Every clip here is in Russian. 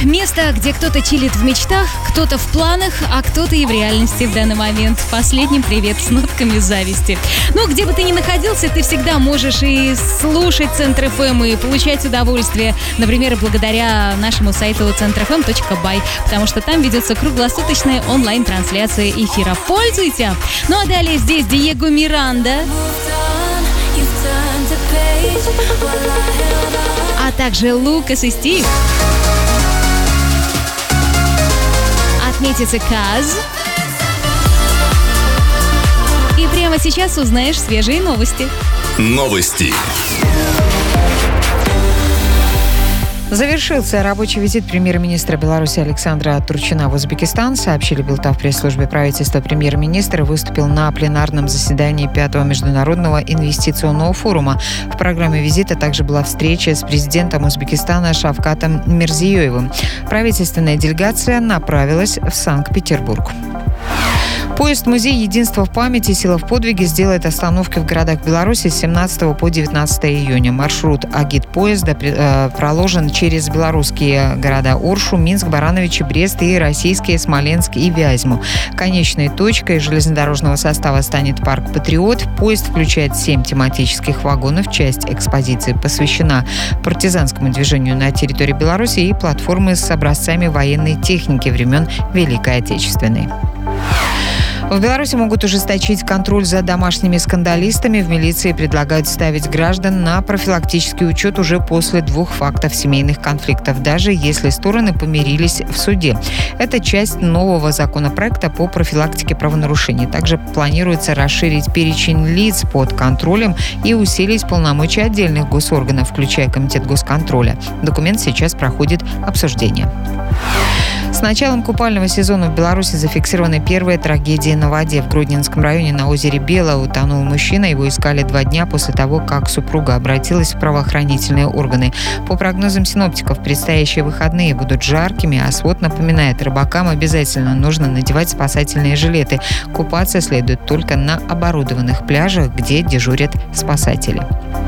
Место, где кто-то чилит в мечтах, кто-то в планах, а кто-то и в реальности в данный момент. Последним привет с нотками зависти. Ну, где бы ты ни находился, ты всегда можешь и слушать Центр ФМ, и получать удовольствие. Например, благодаря нашему сайту centrfm.by, потому что там ведется круглосуточная онлайн-трансляция эфира. Пользуйте! Ну а далее здесь Диего Миранда, а также Лукас и Стив. Отметится Каз. И прямо сейчас узнаешь свежие новости. Новости. Завершился рабочий визит премьер-министра Беларуси Александра Турчина в Узбекистан. Сообщили в пресс-службе правительства. Премьер-министр выступил на пленарном заседании 5-го международного инвестиционного форума. В программе визита также была встреча с президентом Узбекистана Шавкатом Мирзиёевым. Правительственная делегация направилась в Санкт-Петербург. Поезд-музей «Единство в памяти. Сила в подвиге» сделает остановки в городах Беларуси с 17 по 19 июня. Маршрут агит-поезда проложен через белорусские города Оршу, Минск, Барановичи, Брест и российские Смоленск и Вязьму. Конечной точкой железнодорожного состава станет парк «Патриот». Поезд включает 7 тематических вагонов. Часть экспозиции посвящена партизанскому движению на территории Беларуси и платформы с образцами военной техники времен Великой Отечественной. В Беларуси могут ужесточить контроль за домашними скандалистами. В милиции предлагают ставить граждан на профилактический учет уже после 2 фактов семейных конфликтов, даже если стороны помирились в суде. Это часть нового законопроекта по профилактике правонарушений. Также планируется расширить перечень лиц под контролем и усилить полномочия отдельных госорганов, включая Комитет госконтроля. Документ сейчас проходит обсуждение. С началом купального сезона в Беларуси зафиксированы первые трагедии на воде. В Гродненском районе на озере Бела утонул мужчина. Его искали 2 дня после того, как супруга обратилась в правоохранительные органы. По прогнозам синоптиков, предстоящие выходные будут жаркими, а свод напоминает, рыбакам обязательно нужно надевать спасательные жилеты. Купаться следует только на оборудованных пляжах, где дежурят спасатели.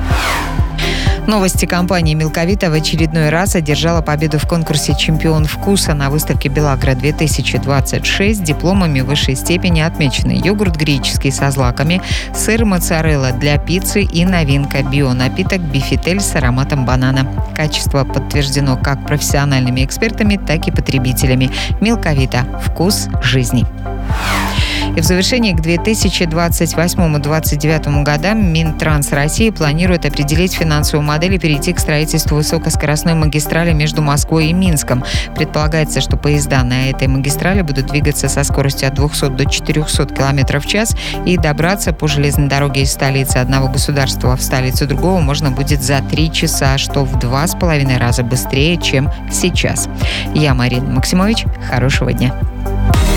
Новости. Компания «Милковита» в очередной раз одержала победу в конкурсе «Чемпион вкуса» на выставке «Белагра-2026». Дипломами высшей степени отмечены йогурт греческий со злаками, сыр моцарелла для пиццы и новинка – био-напиток «Бифитель» с ароматом банана. Качество подтверждено как профессиональными экспертами, так и потребителями. «Милковита» – вкус жизни. И в завершении к 2028-2029 годам Минтранс России планирует определить финансовую модель и перейти к строительству высокоскоростной магистрали между Москвой и Минском. Предполагается, что поезда на этой магистрали будут двигаться со скоростью от 200 до 400 км в час, и добраться по железной дороге из столицы одного государства в столицу другого можно будет за 3 часа, что в 2,5 раза быстрее, чем сейчас. Я Марина Максимович. Хорошего дня.